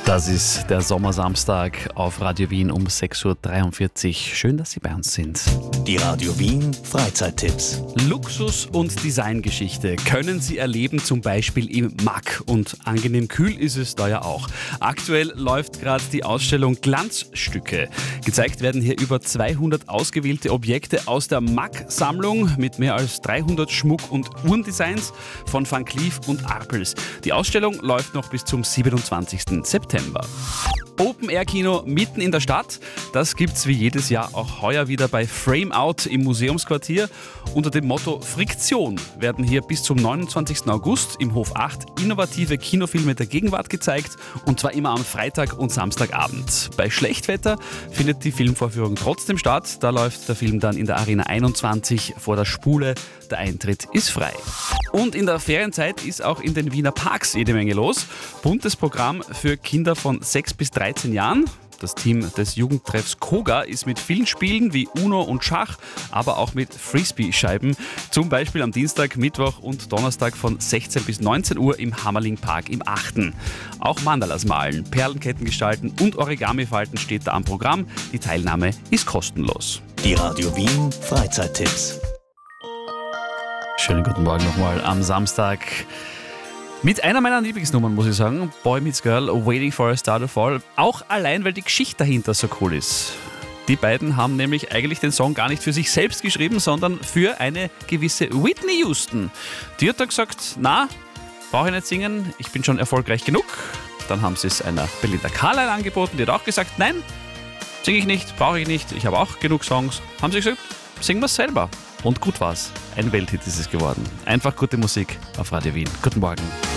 Das ist der Sommersamstag auf Radio Wien um 6.43 Uhr. Schön, dass Sie bei uns sind. Die Radio Wien Freizeittipps. Luxus- und Designgeschichte können Sie erleben, zum Beispiel im MAK. Und angenehm kühl ist es da ja auch. Aktuell läuft gerade die Ausstellung Glanzstücke. Gezeigt werden hier über 200 ausgewählte Objekte aus der MAK-Sammlung mit mehr als 300 Schmuck- und Uhrendesigns von Van Cleef und Arpels. Die Ausstellung läuft noch bis zum 27. September. Open-Air-Kino mitten in der Stadt, das gibt's wie jedes Jahr auch heuer wieder bei Frame Out im Museumsquartier. Unter dem Motto Friktion werden hier bis zum 29. August im Hof 8 innovative Kinofilme der Gegenwart gezeigt, und zwar immer am Freitag und Samstagabend. Bei Schlechtwetter findet die Filmvorführung trotzdem statt, da läuft der Film dann in der Arena 21 vor der Spule. Der Eintritt ist frei. Und in der Ferienzeit ist auch in den Wiener Parks jede Menge los. Buntes Programm für Kinder von 6 bis 13 Jahren. Das Team des Jugendtreffs Koga ist mit vielen Spielen wie Uno und Schach, aber auch mit Frisbee-Scheiben, zum Beispiel am Dienstag, Mittwoch und Donnerstag von 16 bis 19 Uhr im Hammerling Park im 8. Auch Mandalas malen, Perlenketten gestalten und Origami-Falten steht da am Programm. Die Teilnahme ist kostenlos. Die Radio Wien Freizeittipps. Schönen guten Morgen nochmal am Samstag. Mit einer meiner Lieblingsnummern, muss ich sagen, Boy Meets Girl, Waiting for a Star to Fall. Auch allein, weil die Geschichte dahinter so cool ist. Die beiden haben nämlich eigentlich den Song gar nicht für sich selbst geschrieben, sondern für eine gewisse Whitney Houston. Die hat da gesagt, na, brauche ich nicht singen, ich bin schon erfolgreich genug. Dann haben sie es einer Belinda Carlisle angeboten, die hat auch gesagt, nein, singe ich nicht, brauche ich nicht, ich habe auch genug Songs. Haben sie gesagt, singen wir es selber. Und gut war's. Ein Welthit ist es geworden. Einfach gute Musik auf Radio Wien. Guten Morgen.